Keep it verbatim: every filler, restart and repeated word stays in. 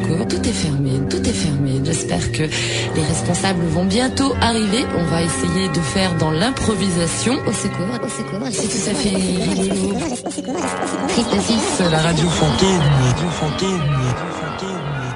secours. Tout est fermé, tout est fermé. J'espère que les responsables vont bientôt arriver. On va essayer de faire dans l'improvisation. Au secours, au secours. C'est tout à fait rigolo. C'est la radio fantôme. Radio fantôme.